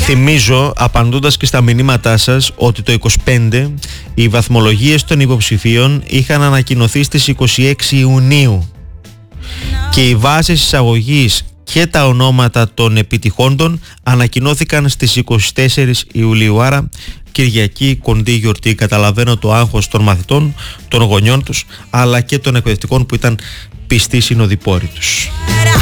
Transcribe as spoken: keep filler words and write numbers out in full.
Θυμίζω, απαντώντας και στα μηνύματά σας, ότι το είκοσι πέντε οι βαθμολογίες των υποψηφίων είχαν ανακοινωθεί στις είκοσι έξι Ιουνίου και οι βάσεις εισαγωγής και τα ονόματα των επιτυχόντων ανακοινώθηκαν στις είκοσι τέσσερις Ιουλίου. Άρα Κυριακή, κοντή γιορτή. Καταλαβαίνω το άγχος των μαθητών, των γονιών τους, αλλά και των εκπαιδευτικών που ήταν πιστοί συνοδοιπόροι τους.